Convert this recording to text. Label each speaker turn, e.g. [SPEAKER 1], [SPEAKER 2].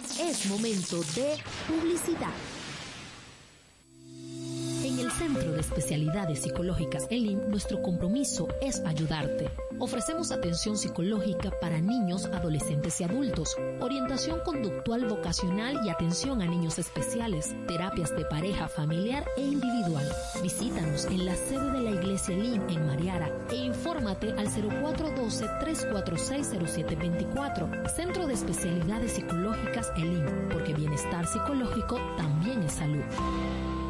[SPEAKER 1] Es momento de publicidad. En el Centro de Especialidades Psicológicas ELIM, nuestro compromiso es ayudarte. Ofrecemos atención psicológica para niños, adolescentes y adultos, orientación conductual vocacional y atención a niños especiales, terapias de pareja, familiar e individual. Visítanos en la sede de la Iglesia ELIM en Mariara e infórmate al 0412-346-0724. Centro de Especialidades Psicológicas ELIM, porque bienestar psicológico también es salud.